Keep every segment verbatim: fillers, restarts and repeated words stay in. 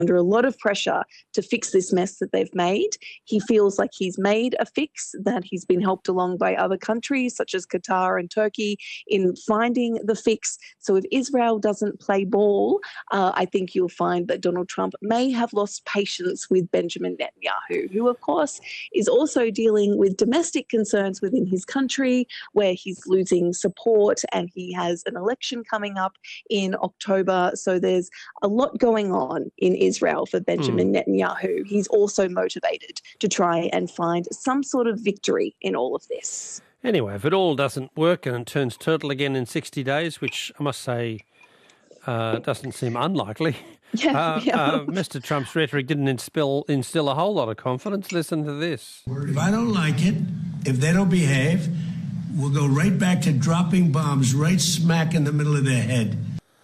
under a lot of pressure to fix this mess that they've made. He feels like he's made a fix, that he's been helped along by other countries such as Qatar and Turkey in finding the fix. So if Israel doesn't play ball, uh, I think you'll find that Donald Trump may have lost patience with Benjamin Netanyahu, who of course is also dealing with domestic concerns within his country where he's losing support and he has an election coming up in October. So there's a lot going on in Israel for Benjamin mm. Netanyahu. He's also motivated to try and find some sort of victory in all of this. Anyway, if it all doesn't work and it turns turtle again in sixty days, which I must say uh, doesn't seem unlikely, yeah, uh, yeah. uh, Mister Trump's rhetoric didn't instill, instill a whole lot of confidence. Listen to this. If I don't like it, if they don't behave, we'll go right back to dropping bombs right smack in the middle of their head.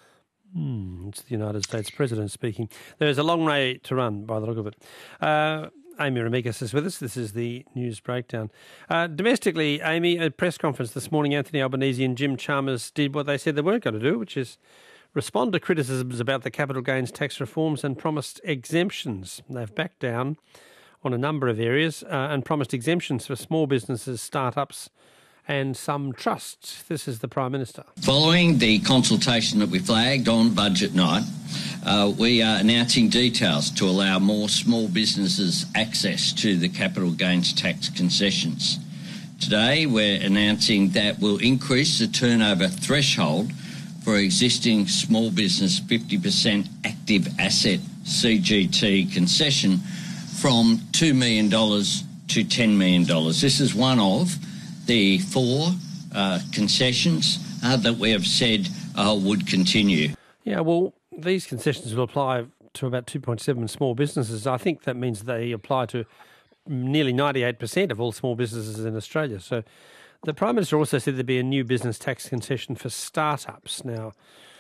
Hmm, it's the United States President speaking. There's a long way to run, by the look of it. Uh, Amy Ramikis is with us. This is the news breakdown. Uh, domestically, Amy, at a press conference this morning, Anthony Albanese and Jim Chalmers did what they said they weren't going to do, which is respond to criticisms about the capital gains tax reforms and promised exemptions. They've backed down on a number of areas uh, and promised exemptions for small businesses, startups and some trusts. This is the Prime Minister. Following the consultation that we flagged on budget night, uh, we are announcing details to allow more small businesses access to the capital gains tax concessions. Today, we're announcing that we'll increase the turnover threshold for existing small business fifty percent active asset C G T concession from two million dollars to ten million dollars. This is one of the four uh, concessions uh, that we have said uh, would continue. Yeah, well, these concessions will apply to about two point seven small businesses. I think that means they apply to nearly ninety-eight percent of all small businesses in Australia. So the Prime Minister also said there'd be a new business tax concession for startups. Now,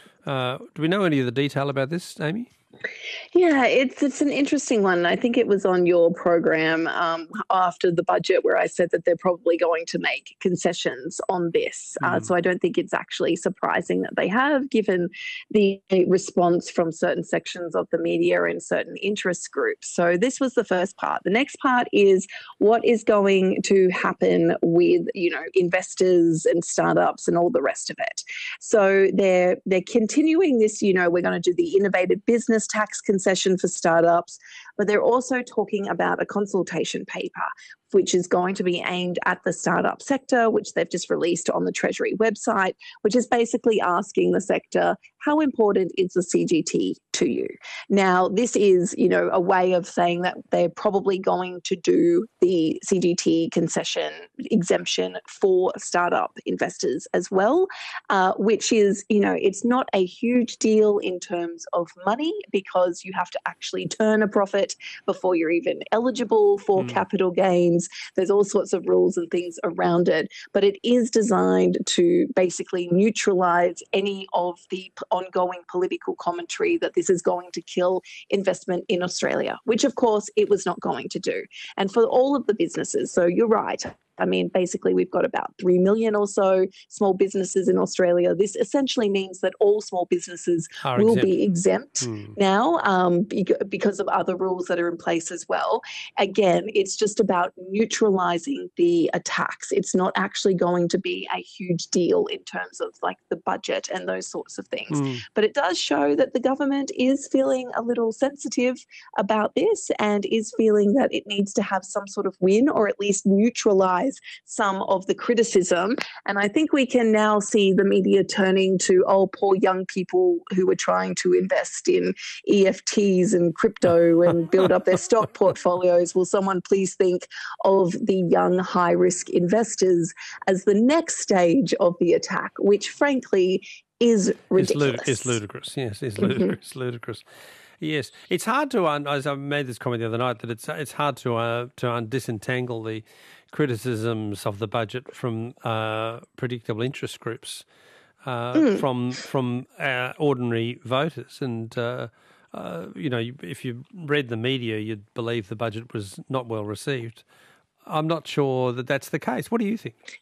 uh, do we know any of the detail about this, Amy? Yeah, it's it's an interesting one. I think it was on your program um, after the budget where I said that they're probably going to make concessions on this. Mm. Uh, so I don't think it's actually surprising that they have, given the response from certain sections of the media and certain interest groups. So this was the first part. The next part is what is going to happen with, you know, investors and startups and all the rest of it. So they're they're continuing this, you know, we're going to do the innovative business tax concession for startups, but they're also talking about a consultation paper which is going to be aimed at the startup sector, which they've just released on the Treasury website, which is basically asking the sector, how important is the C G T to you? Now, this is, you know, a way of saying that they're probably going to do the C G T concession exemption for startup investors as well, uh, which is, you know, it's not a huge deal in terms of money because you have to actually turn a profit before you're even eligible for mm. capital gains. There's all sorts of rules and things around it, but it is designed to basically neutralise any of the ongoing political commentary that this is going to kill investment in Australia, which of course it was not going to do. And for all of the businesses, so you're right. I mean, basically, we've got about three million or so small businesses in Australia. This essentially means that all small businesses Are will exempt. be exempt hmm. now um, because of other rules that are in place as well. Again, it's just about neutralising the attacks. It's not actually going to be a huge deal in terms of like the budget and those sorts of things. Hmm. But it does show that the government is feeling a little sensitive about this and is feeling that it needs to have some sort of win or at least neutralise some of the criticism. And I think we can now see the media turning to, oh, poor young people who were trying to invest in E F Ts and crypto and build up their stock portfolios. Will someone please think of the young high-risk investors as the next stage of the attack, which frankly is ridiculous. It's, lud- it's ludicrous, yes, it's ludicrous, mm-hmm. ludicrous. Yes, it's hard to, un- as I made this comment the other night, that it's it's hard to uh, to un- disentangle the criticisms of the budget from uh, predictable interest groups, uh, mm. from from uh, ordinary voters. And, uh, uh, you know, if you read the media, you'd believe the budget was not well received. I'm not sure that that's the case. What do you think?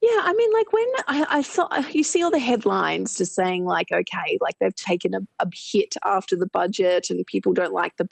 Yeah, I mean, like when I, I saw, you see all the headlines just saying like, okay, like they've taken a, a hit after the budget and people don't like the